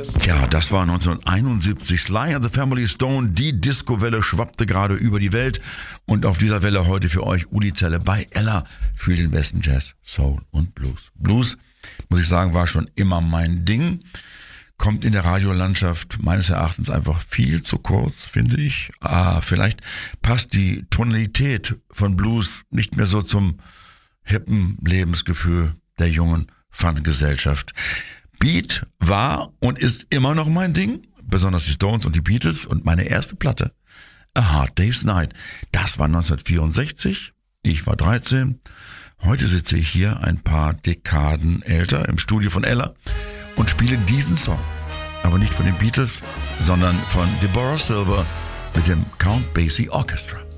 Ja, das war 1971. Sly and the Family Stone. Die Disco-Welle schwappte gerade über die Welt. Und auf dieser Welle heute für euch Uli Zelle bei Ella für den besten Jazz, Soul und Blues. Blues, muss ich sagen, war schon immer mein Ding. Kommt in der Radiolandschaft meines Erachtens einfach viel zu kurz, finde ich. Vielleicht passt die Tonalität von Blues nicht mehr so zum hippen Lebensgefühl der jungen Fun-Gesellschaft. Beat war und ist immer noch mein Ding, besonders die Stones und die Beatles, und meine erste Platte, A Hard Day's Night. Das war 1964, ich war 13. Heute sitze ich hier ein paar Dekaden älter im Studio von Ella und spiele diesen Song. Aber nicht von den Beatles, sondern von Deborah Silver mit dem Count Basie Orchestra.